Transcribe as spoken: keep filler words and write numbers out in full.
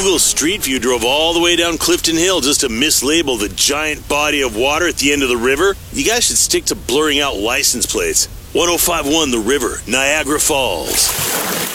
Google Street View drove all the way down Clifton Hill just to mislabel the giant body of water at the end of the river? You guys should stick to blurring out license plates. one oh five point one The River, Niagara Falls.